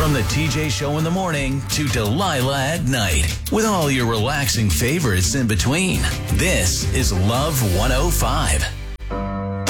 From the TJ Show in the morning to Delilah at night, with all your relaxing favorites in between. This is Love 105.